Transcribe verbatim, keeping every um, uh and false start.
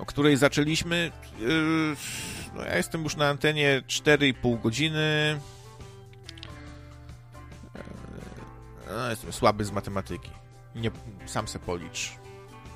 o której zaczęliśmy. No, ja jestem już na antenie cztery i pół godziny. No, jestem słaby z matematyki. Nie, sam se policz.